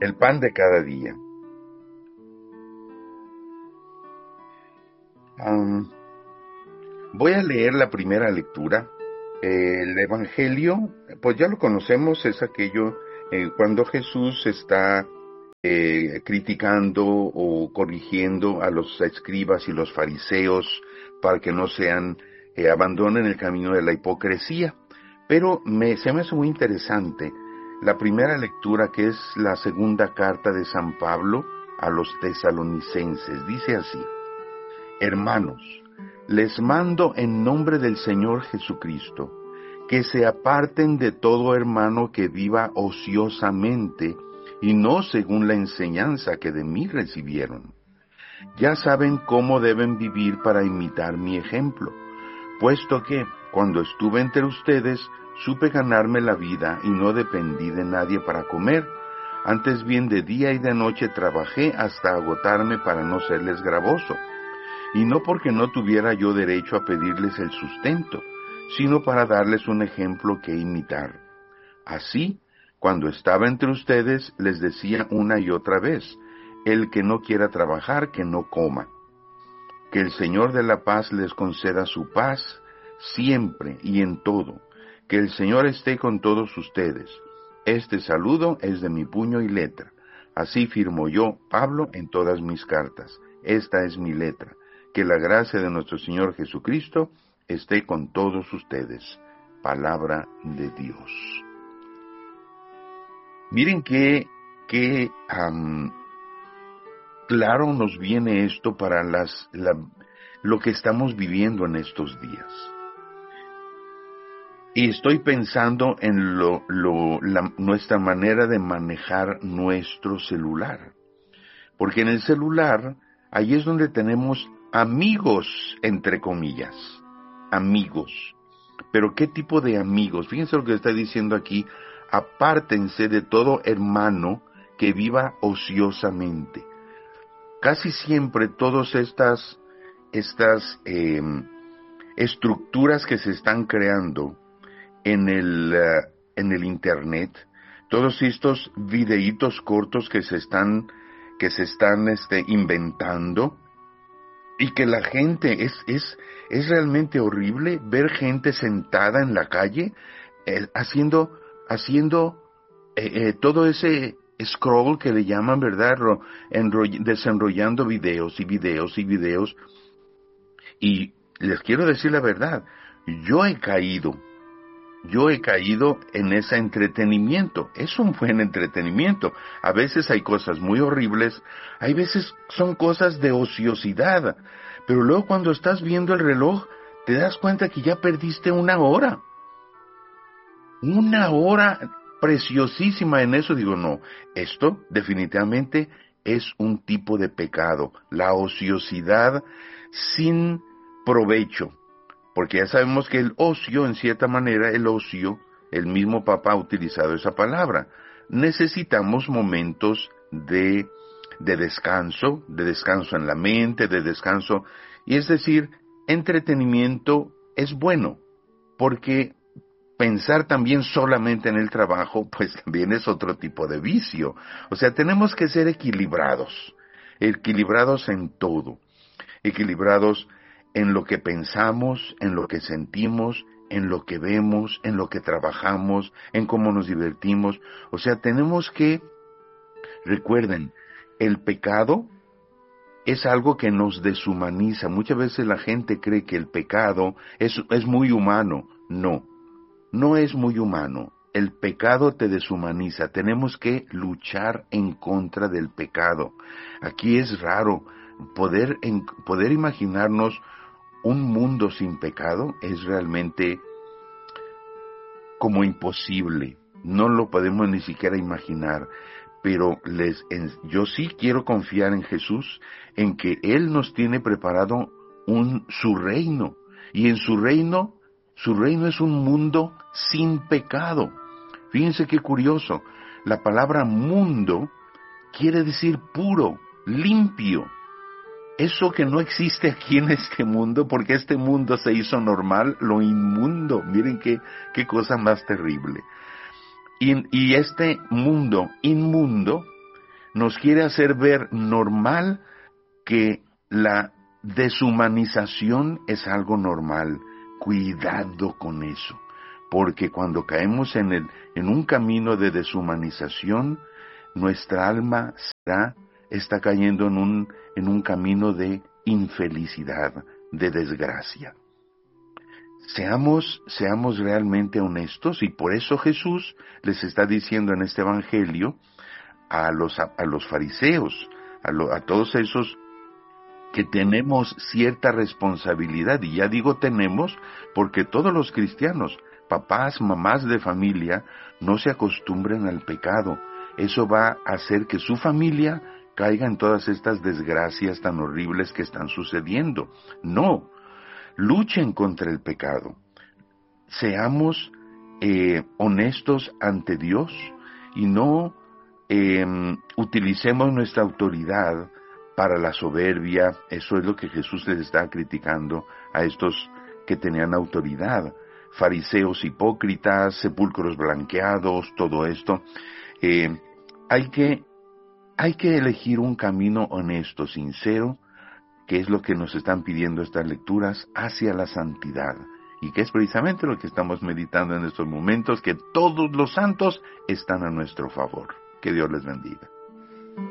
El pan de cada día. Voy a leer la primera lectura. El Evangelio, pues ya lo conocemos, es aquello cuando Jesús está criticando o corrigiendo a los escribas y los fariseos para que no abandonen el camino de la hipocresía. Pero se me hace muy interesante la primera lectura, que es la segunda carta de San Pablo a los tesalonicenses. Dice así: Hermanos, les mando en nombre del Señor Jesucristo, que se aparten de todo hermano que viva ociosamente y no según la enseñanza que de mí recibieron. Ya saben cómo deben vivir para imitar mi ejemplo, puesto que, cuando estuve entre ustedes, supe ganarme la vida y no dependí de nadie para comer. Antes bien, de día y de noche trabajé hasta agotarme para no serles gravoso. Y no porque no tuviera yo derecho a pedirles el sustento, sino para darles un ejemplo que imitar. Así, cuando estaba entre ustedes, les decía una y otra vez: el que no quiera trabajar, que no coma. Que el Señor de la paz les conceda su paz, siempre y en todo. Que el Señor esté con todos ustedes. Este saludo es de mi puño y letra. Así firmo yo, Pablo, en todas mis cartas. Esta es mi letra. Que la gracia de nuestro Señor Jesucristo esté con todos ustedes. Palabra de Dios. Miren qué claro nos viene esto para lo que estamos viviendo en estos días. Y estoy pensando en nuestra manera de manejar nuestro celular. Porque en el celular, ahí es donde tenemos amigos, entre comillas. Amigos. Pero ¿qué tipo de amigos? Fíjense lo que está diciendo aquí: apártense de todo hermano que viva ociosamente. Casi siempre todas estas estructuras que se están creando en el internet, todos estos videitos cortos que se están inventando, y que la gente es realmente horrible ver gente sentada en la calle haciendo todo ese scroll que le llaman, ¿verdad? Desenrollando videos y videos y videos. Y les quiero decir la verdad, yo he caído en ese entretenimiento. Es un buen entretenimiento. A veces hay cosas muy horribles, hay veces son cosas de ociosidad, pero luego cuando estás viendo el reloj, te das cuenta que ya perdiste una hora preciosísima en eso. Digo, no, esto definitivamente es un tipo de pecado, la ociosidad sin provecho. Porque ya sabemos que el ocio, en cierta manera, el mismo Papa ha utilizado esa palabra. Necesitamos momentos de descanso en la mente, de descanso. Y es decir, entretenimiento es bueno, porque pensar también solamente en el trabajo, pues también es otro tipo de vicio. O sea, tenemos que ser equilibrados en todo, equilibrados en lo que pensamos, en lo que sentimos, en lo que vemos, en lo que trabajamos, en cómo nos divertimos. O sea, tenemos que, recuerden, el pecado es algo que nos deshumaniza. Muchas veces la gente cree que el pecado es muy humano. No es muy humano. El pecado te deshumaniza. Tenemos que luchar en contra del pecado. Aquí es raro poder imaginarnos un mundo sin pecado. Es realmente como imposible. No lo podemos ni siquiera imaginar. Pero yo sí quiero confiar en Jesús, en que Él nos tiene preparado su reino. Y en su reino es un mundo sin pecado. Fíjense qué curioso. La palabra mundo quiere decir puro, limpio. Eso que no existe aquí en este mundo, porque este mundo se hizo normal, lo inmundo. Miren qué cosa más terrible. Y este mundo inmundo nos quiere hacer ver normal que la deshumanización es algo normal. Cuidado con eso, porque cuando caemos en un camino de deshumanización, nuestra alma está cayendo en un camino de infelicidad, de desgracia. Seamos realmente honestos, y por eso Jesús les está diciendo en este evangelio a los fariseos, a todos esos que tenemos cierta responsabilidad, y ya digo tenemos, porque todos los cristianos, papás, mamás de familia, no se acostumbren al pecado. Eso va a hacer que su familia caiga en todas estas desgracias tan horribles que están sucediendo. No, luchen contra el pecado. Seamos honestos ante Dios y no utilicemos nuestra autoridad para la soberbia. Eso es lo que Jesús les está criticando a estos que tenían autoridad. Fariseos hipócritas, sepulcros blanqueados, todo esto. Hay que elegir un camino honesto, sincero, que es lo que nos están pidiendo estas lecturas, hacia la santidad. Y que es precisamente lo que estamos meditando en estos momentos, que todos los santos están a nuestro favor. Que Dios les bendiga.